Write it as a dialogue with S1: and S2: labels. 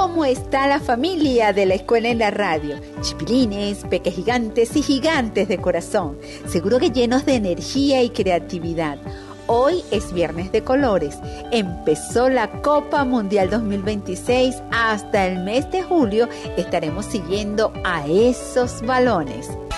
S1: ¿Cómo está la familia de la escuela en la radio? Chipilines, peques gigantes y gigantes de corazón, seguro que llenos de energía y creatividad. Hoy es Viernes de Colores. Empezó la Copa Mundial 2026. Hasta el mes de julio estaremos siguiendo a esos balones.